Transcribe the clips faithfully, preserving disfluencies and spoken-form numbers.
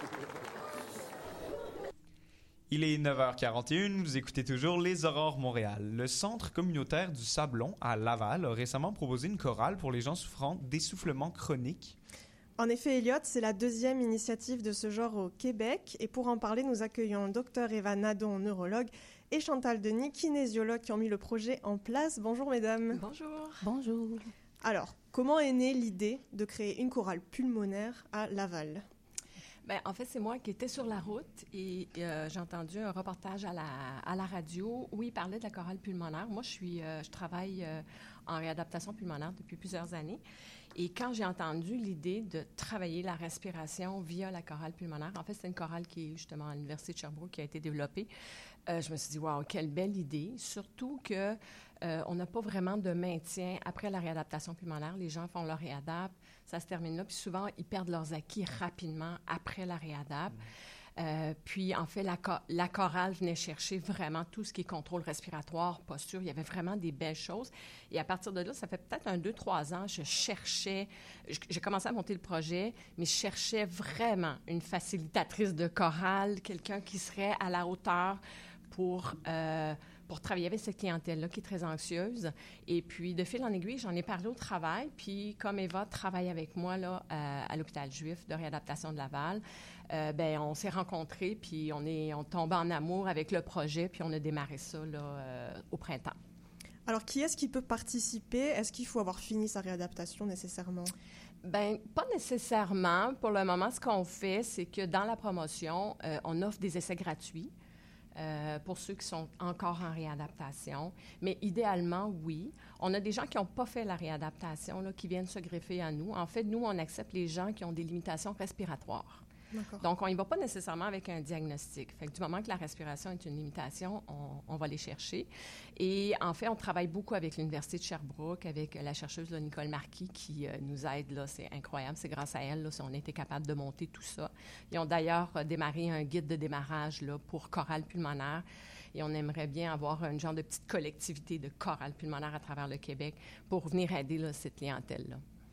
Il est neuf heures quarante et une, vous écoutez toujours Les Aurores Montréal. Le Centre communautaire du Sablon à Laval a récemment proposé une chorale pour les gens souffrant d'essoufflement chronique. En effet, Elliot, c'est la deuxième initiative de ce genre au Québec. Et pour en parler, nous accueillons Dr Eva Nadon, neurologue, et Chantal Denis, kinésiologue, qui ont mis le projet en place. Bonjour mesdames. Bonjour. Bonjour. Alors, comment est née l'idée de créer une chorale pulmonaire à Laval ? Ben, en fait, c'est moi qui étais sur la route et euh, j'ai entendu un reportage à la, à la radio où il parlait de la chorale pulmonaire. Moi, je, suis, euh, je travaille euh, en réadaptation pulmonaire depuis plusieurs années. Et quand j'ai entendu l'idée de travailler la respiration via la chorale pulmonaire, en fait, c'est une chorale qui est justement à l'Université de Sherbrooke qui a été développée, euh, je me suis dit, wow, quelle belle idée. Surtout que euh, on n'a pas vraiment de maintien après la réadaptation pulmonaire. Les gens font leur réadap, ça se termine là, puis souvent, ils perdent leurs acquis rapidement après la réadap. Mmh. Euh, puis, en fait, la, co- la chorale venait chercher vraiment tout ce qui est contrôle respiratoire, posture. Il y avait vraiment des belles choses. Et à partir de là, ça fait peut-être un deux, trois ans, je cherchais, je, j'ai commencé à monter le projet, mais je cherchais vraiment une facilitatrice de chorale, quelqu'un qui serait à la hauteur pour... Euh, pour travailler avec cette clientèle-là qui est très anxieuse. Et puis, de fil en aiguille, j'en ai parlé au travail. Puis, comme Eva travaille avec moi là, à, à l'hôpital juif de réadaptation de Laval, euh, bien, on s'est rencontrés, puis on est on tombé en amour avec le projet, puis on a démarré ça là, euh, au printemps. Alors, qui est-ce qui peut participer? Est-ce qu'il faut avoir fini sa réadaptation nécessairement? Bien, pas nécessairement. Pour le moment, ce qu'on fait, c'est que dans la promotion, euh, on offre des essais gratuits. Euh, pour ceux qui sont encore en réadaptation. Mais idéalement, oui. On a des gens qui n'ont pas fait la réadaptation, là, qui viennent se greffer à nous. En fait, nous, on accepte les gens qui ont des limitations respiratoires. D'accord. Donc, on n'y va pas nécessairement avec un diagnostic. Fait que du moment que la respiration est une limitation, on, on va les chercher. Et en fait, on travaille beaucoup avec l'Université de Sherbrooke, avec la chercheuse là, Nicole Marquis, qui euh, nous aide. Là, c'est incroyable. C'est grâce à elle là, si on a été capable de monter tout ça. Ils ont d'ailleurs euh, démarré un guide de démarrage là, pour chorale pulmonaire. Et on aimerait bien avoir un genre de petite collectivité de chorale pulmonaire à travers le Québec pour venir aider là, cette clientèle-là.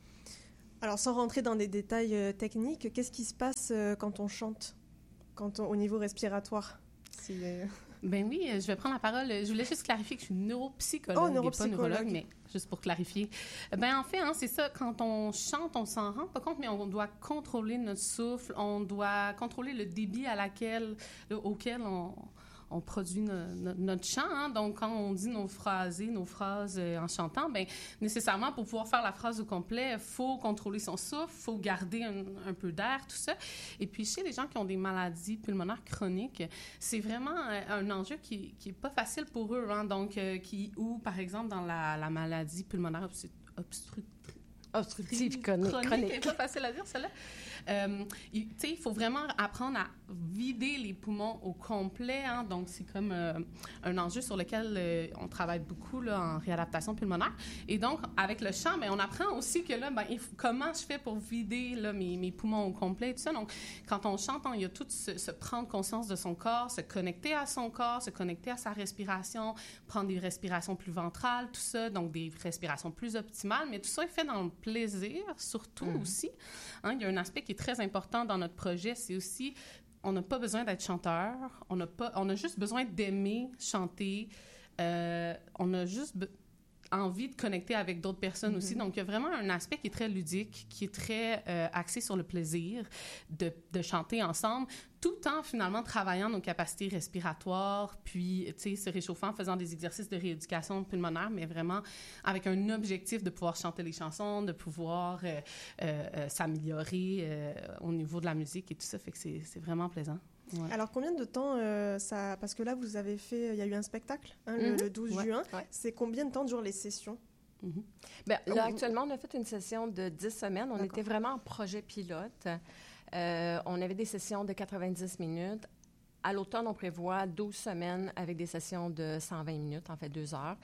Alors, sans rentrer dans des détails euh, techniques, qu'est-ce qui se passe euh, quand on chante, quand on, au niveau respiratoire? Si, euh... Ben oui, je vais prendre la parole. Je voulais juste clarifier que je suis neuropsychologue, oh, neuropsychologue. et pas neurologue, mais juste pour clarifier. Ben en fait, hein, c'est ça, quand on chante, on s'en rend pas compte, mais on doit contrôler notre souffle, on doit contrôler le débit à laquelle, auquel on... on produit no, no, notre chant. Hein? Donc, quand on dit nos phrasés, nos phrases euh, en chantant, bien, nécessairement, pour pouvoir faire la phrase au complet, il faut contrôler son souffle, il faut garder un, un peu d'air, tout ça. Et puis, chez les gens qui ont des maladies pulmonaires chroniques, c'est vraiment euh, un enjeu qui n'est pas facile pour eux. Hein? Donc, euh, qui, ou, par exemple, dans la, la maladie pulmonaire obstructive, obstructive chronique. chronique. C'est pas facile à dire, celle-là. Euh, il, il faut vraiment apprendre à vider les poumons au complet. Hein? Donc, c'est comme euh, un enjeu sur lequel euh, on travaille beaucoup là, en réadaptation pulmonaire. Et donc, avec le chant, bien, on apprend aussi que là, ben, il faut, comment je fais pour vider là, mes, mes poumons au complet et tout ça. Donc, quand on chante, hein, il y a tout se, se prendre conscience de son corps, se connecter à son corps, se connecter à sa respiration, prendre des respirations plus ventrales, tout ça. Donc, des respirations plus optimales. Mais tout ça est fait dans le plaisir, surtout mmh. aussi. Hein, il y a un aspect qui est très important dans notre projet, c'est aussi, on n'a pas besoin d'être chanteur, on a, pas, on a juste besoin d'aimer chanter, euh, on a juste be- envie de connecter avec d'autres personnes mm-hmm. aussi. Donc, il y a vraiment un aspect qui est très ludique, qui est très euh, axé sur le plaisir de, de chanter ensemble, tout en finalement travaillant nos capacités respiratoires, puis, tu sais, se réchauffant, faisant des exercices de rééducation pulmonaire, mais vraiment avec un objectif de pouvoir chanter les chansons, de pouvoir euh, euh, euh, s'améliorer euh, au niveau de la musique et tout ça. Fait que c'est, c'est vraiment plaisant. Ouais. Alors, combien de temps euh, ça... Parce que là, vous avez fait... Il y a eu un spectacle, hein, mm-hmm. le, le douze juin. Ouais. C'est combien de temps durent les sessions? Mm-hmm. Bien, là, actuellement, on a fait une session de dix semaines. On D'accord. était vraiment en projet pilote. Euh, on avait des sessions de quatre-vingt-dix minutes. À l'automne, on prévoit douze semaines avec des sessions de cent vingt minutes, en fait, deux heures.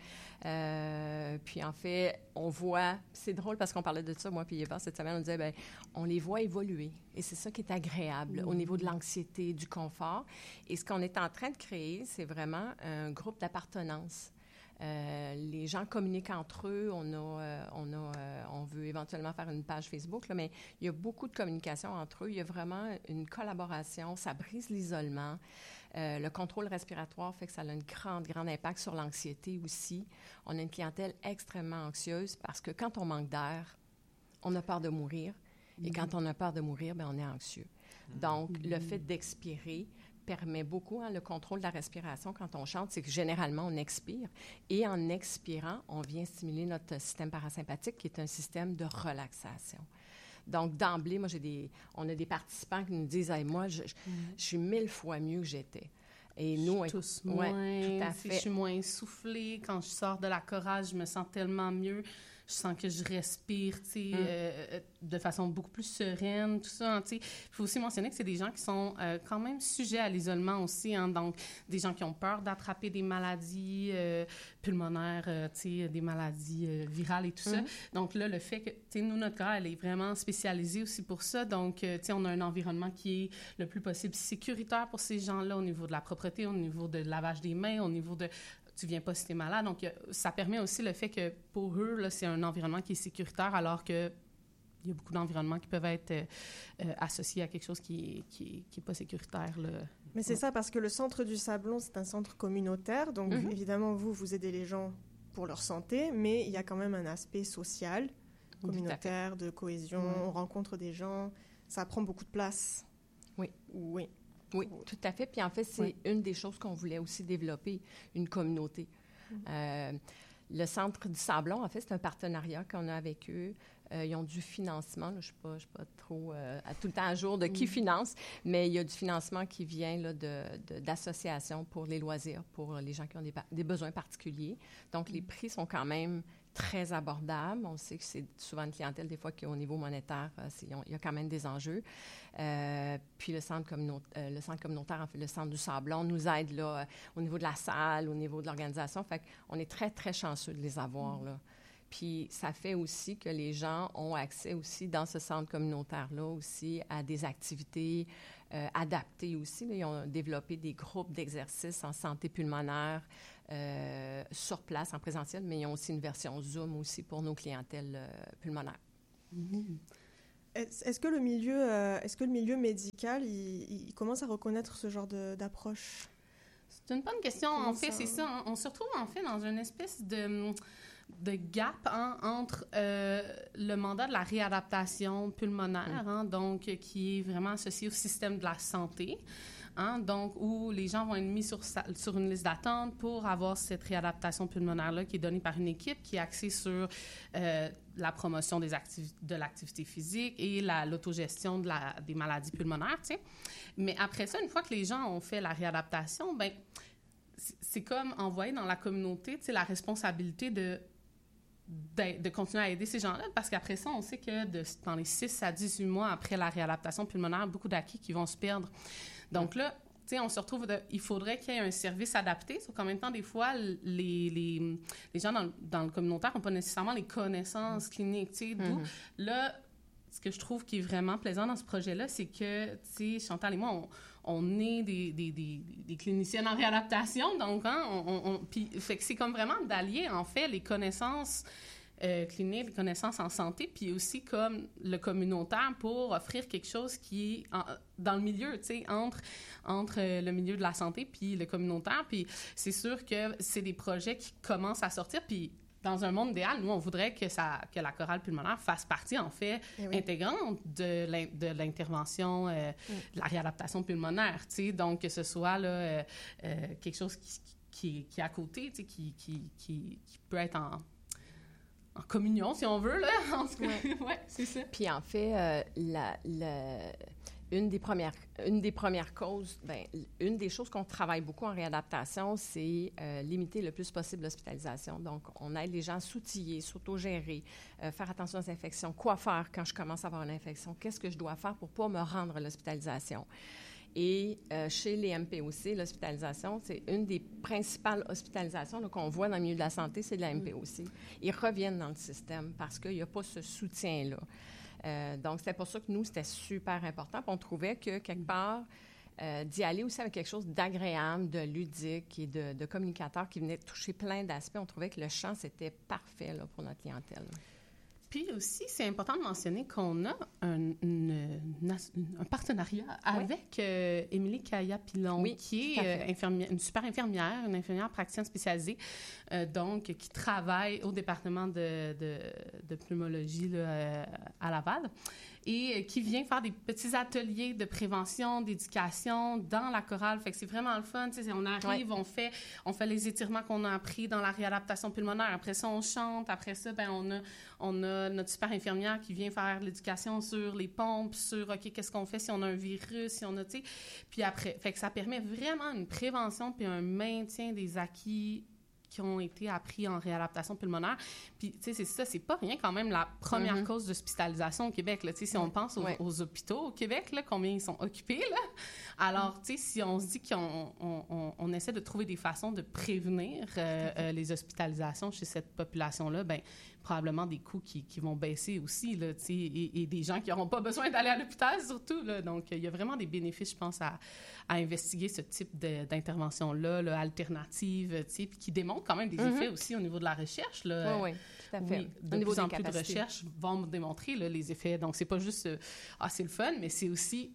Euh, puis, en fait, on voit... C'est drôle parce qu'on parlait de ça, moi puis Eva, cette semaine, on disait, bien, on les voit évoluer. Et c'est ça qui est agréable mmh. au niveau de l'anxiété, du confort. Et ce qu'on est en train de créer, c'est vraiment un groupe d'appartenance. Euh, les gens communiquent entre eux. On, a, euh, on, a, euh, on veut éventuellement faire une page Facebook, là, mais il y a beaucoup de communication entre eux. Il y a vraiment une collaboration. Ça brise l'isolement. Euh, le contrôle respiratoire fait que ça a un grand, grand impact sur l'anxiété aussi. On a une clientèle extrêmement anxieuse parce que quand on manque d'air, on a peur de mourir. Mm-hmm. Et quand on a peur de mourir, bien, on est anxieux. Mm-hmm. Donc, mm-hmm. le fait d'expirer permet beaucoup, hein, le contrôle de la respiration quand on chante, c'est que généralement, on expire. Et en expirant, on vient stimuler notre système parasympathique, qui est un système de relaxation. Donc, d'emblée, moi, j'ai des, on a des participants qui nous disent hey, « moi, je, je, je suis mille fois mieux que j'étais ». Et nous, je suis tous moins, ouais, tout à fait. Je suis moins essoufflée. Quand je sors de la chorale, je me sens tellement mieux. Je sens que je respire, tu sais, mm. euh, de façon beaucoup plus sereine, tout ça. Tu sais, il faut aussi mentionner que c'est des gens qui sont euh, quand même sujets à l'isolement aussi, hein, donc des gens qui ont peur d'attraper des maladies euh, pulmonaires, euh, tu sais, des maladies euh, virales et tout mm. ça. Donc là, le fait que, tu sais, nous, notre chorale, elle est vraiment spécialisée aussi pour ça. Donc, euh, tu sais, on a un environnement qui est le plus possible sécuritaire pour ces gens-là au niveau de la propreté, au niveau de lavage des mains, au niveau de... tu viens pas si t'es malade. Donc, ça permet aussi le fait que, pour eux, là, c'est un environnement qui est sécuritaire, alors que il y a beaucoup d'environnements qui peuvent être euh, euh, associés à quelque chose qui est, qui est, qui est pas sécuritaire, là. Mais c'est ouais. ça, parce que le Centre du Sablon, c'est un centre communautaire. Donc, mm-hmm. évidemment, vous, vous aidez les gens pour leur santé, mais il y a quand même un aspect social, communautaire, de cohésion. Mm-hmm. On rencontre des gens. Ça prend beaucoup de place. Oui. Oui. Oui, tout à fait. Puis en fait, c'est oui. une des choses qu'on voulait aussi développer, une communauté. Mm-hmm. Euh, le Centre du Sablon, en fait, c'est un partenariat qu'on a avec eux. Euh, ils ont du financement. Là, je ne suis pas, je suis pas trop euh, à tout le temps à jour de qui mm-hmm. finance, mais il y a du financement qui vient là, de, de, d'associations pour les loisirs, pour les gens qui ont des, des besoins particuliers. Donc, mm-hmm. les prix sont quand même très abordables. On sait que c'est souvent une clientèle, des fois, qui, au niveau monétaire, euh, c'est, il y a quand même des enjeux. Euh, puis le centre, communauta- euh, le centre communautaire, en fait, le Centre du Sablon, nous aide là, euh, au niveau de la salle, au niveau de l'organisation. Fait qu'on est très, très chanceux de les avoir, mmh. là. Puis ça fait aussi que les gens ont accès aussi, dans ce centre communautaire-là, aussi à des activités euh, adaptées aussi. Là. Ils ont développé des groupes d'exercices en santé pulmonaire, Euh, sur place, en présentiel, mais ils ont aussi une version Zoom aussi pour nos clientèles euh, pulmonaires. Mm-hmm. Est-ce, est-ce que le milieu, euh, est-ce que le milieu médical, il, il commence à reconnaître ce genre de, d'approche? C'est une bonne question. Comment en fait, ça... c'est ça. Hein? On se retrouve en fait dans une espèce de, de gap hein, entre euh, le mandat de la réadaptation pulmonaire, mm. hein, donc qui est vraiment associé au système de la santé. Hein, donc, où les gens vont être mis sur, sur une liste d'attente pour avoir cette réadaptation pulmonaire-là qui est donnée par une équipe qui est axée sur euh, la promotion des activi- de l'activité physique et la, l'autogestion de la, des maladies pulmonaires, tu sais. Mais après ça, une fois que les gens ont fait la réadaptation, ben c'est, c'est comme envoyer dans la communauté, tu sais, la responsabilité de De, de continuer à aider ces gens-là, parce qu'après ça, on sait que de, dans les six à dix-huit mois après la réadaptation pulmonaire, beaucoup d'acquis qui vont se perdre. Donc là, tu sais, on se retrouve, de, il faudrait qu'il y ait un service adapté, sauf qu'en même temps, des fois, les, les, les gens dans, dans le communautaire n'ont pas nécessairement les connaissances cliniques, tu sais, d'où, mm-hmm. là, ce que je trouve qui est vraiment plaisant dans ce projet-là, c'est que, tu sais, Chantal et moi, on, on est des, des, des, des cliniciennes en réadaptation, donc, hein, on, on, puis, fait que c'est comme vraiment d'allier, en fait, les connaissances euh, cliniques, les connaissances en santé, puis aussi comme le communautaire pour offrir quelque chose qui est en, dans le milieu, tu sais, entre, entre euh, le milieu de la santé puis le communautaire, puis c'est sûr que c'est des projets qui commencent à sortir, puis dans un monde idéal, nous, on voudrait que, ça, que la chorale pulmonaire fasse partie, en fait, oui. intégrante de, l'in, de l'intervention, euh, oui. de la réadaptation pulmonaire, tu sais, donc que ce soit là, euh, euh, quelque chose qui, qui, qui est à côté, tu sais, qui, qui, qui, qui peut être en, en communion, si on veut, là, en tout cas, oui, ouais, c'est ça. Puis en fait, euh, la... la... Une des premières, une des premières causes, bien, une des choses qu'on travaille beaucoup en réadaptation, c'est euh, limiter le plus possible l'hospitalisation. Donc, on aide les gens à s'outiller, s'autogérer, euh, faire attention aux infections. Quoi faire quand je commence à avoir une infection? Qu'est-ce que je dois faire pour ne pas me rendre à l'hospitalisation? Et euh, chez les M P O C, l'hospitalisation, c'est une des principales hospitalisations là, qu'on voit dans le milieu de la santé, c'est de la M P O C. Ils reviennent dans le système parce qu'il n'y a pas ce soutien-là. Euh, donc, c'était pour ça que nous, c'était super important. Puis on trouvait que, quelque part, euh, d'y aller aussi avec quelque chose d'agréable, de ludique et de, de communicateur qui venait toucher plein d'aspects. On trouvait que le chant, c'était parfait là, pour notre clientèle. Puis aussi, c'est important de mentionner qu'on a un, une, une, un partenariat oui. avec euh, Émilie Caya-Pilon, oui, qui est euh, infirmière, une super infirmière, une infirmière praticienne spécialisée, euh, donc qui travaille au département de, de, de pneumologie là, euh, à Laval, et euh, qui vient faire des petits ateliers de prévention, d'éducation dans la chorale. Fait que c'est vraiment le fun. Tu sais, on arrive, oui. on fait, on fait les étirements qu'on a appris dans la réadaptation pulmonaire. Après ça, on chante. Après ça, ben on a, on a notre super infirmière qui vient faire l'éducation sur les pompes, sur, OK, qu'est-ce qu'on fait si on a un virus, si on a, tu sais. Puis après, fait que ça permet vraiment une prévention puis un maintien des acquis qui ont été appris en réadaptation pulmonaire. Puis, tu sais, c'est ça, c'est pas rien quand même la première mm-hmm. cause d'hospitalisation au Québec, là. Tu sais, si on pense aux, ouais. aux hôpitaux au Québec, là, combien ils sont occupés, là. Alors, mm. tu sais, si on se dit qu'on on, on, on essaie de trouver des façons de prévenir euh, euh, les hospitalisations chez cette population-là, bien, probablement des coûts qui, qui vont baisser aussi, là, tu sais, et, et des gens qui n'auront pas besoin d'aller à l'hôpital, surtout, là. Donc, il y a vraiment des bénéfices, je pense, à, à investiguer ce type de, d'intervention-là, là, alternative, tu sais, puis qui démontrent quand même des mm-hmm. effets aussi au niveau de la recherche, là. Oui, oui, tout à fait. Oui, de au niveau plus en des plus capacités. de recherches vont démontrer là, les effets. Donc, c'est pas juste euh, « Ah, c'est le fun », mais c'est aussi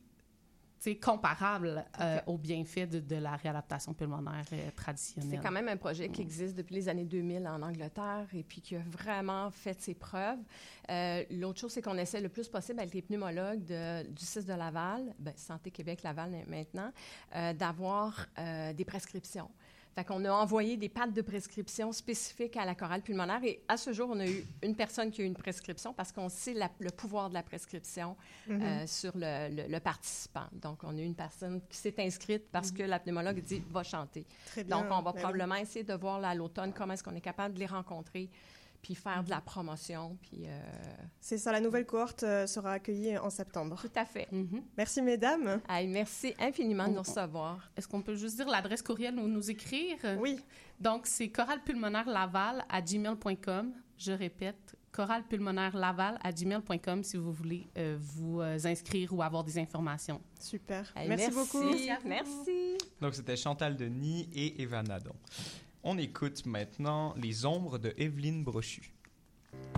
comparable euh, aux bienfaits de, de la réadaptation pulmonaire euh, traditionnelle. C'est quand même un projet qui existe depuis les années deux mille en Angleterre et puis qui a vraiment fait ses preuves. Euh, l'autre chose, c'est qu'on essaie le plus possible avec les pneumologues de, du C I S de Laval, ben, Santé Québec Laval maintenant, euh, d'avoir euh, des prescriptions. Fait qu'on a envoyé des pattes de prescription spécifiques à la chorale pulmonaire et à ce jour, on a eu une personne qui a eu une prescription parce qu'on sait la, le pouvoir de la prescription mm-hmm. euh, sur le, le, le participant. Donc, on a eu une personne qui s'est inscrite parce mm-hmm. que la pneumologue dit « va chanter ». Donc, on va ben probablement oui. essayer de voir là, à l'automne comment est-ce qu'on est capable de les rencontrer puis faire de la promotion. Puis, euh... C'est ça, la nouvelle cohorte euh, sera accueillie en septembre. Tout à fait. Mm-hmm. Merci, mesdames. Hey, merci infiniment on, de nous recevoir. Est-ce qu'on peut juste dire l'adresse courriel où nous écrire? Oui. Donc, c'est choralpulmonairelaval à gmail point com. Je répète, choralpulmonairelaval à gmail point com si vous voulez euh, vous euh, inscrire ou avoir des informations. Super. Hey, merci, merci beaucoup. Merci. merci. Donc, c'était Chantal Denis et Eva Nadon. On écoute maintenant Les ombres de Evelyne Brochu.